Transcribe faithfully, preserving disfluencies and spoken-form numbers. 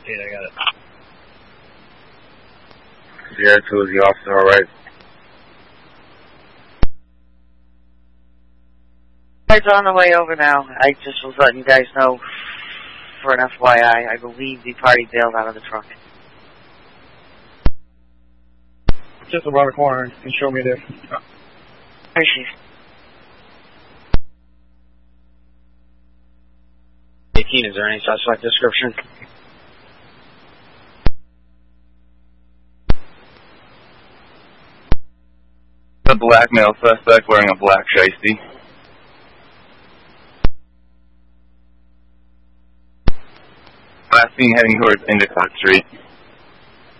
Yeah, I got it. Sierra two, is the officer alright? Guys, on the way over now. I just was letting you guys know, for an F Y I, I believe the party bailed out of the truck. Just around the corner and show me there. There she is. eighteen, is there any suspect description? A black male suspect wearing a black shiesty. Last seen heading towards Endicott Street.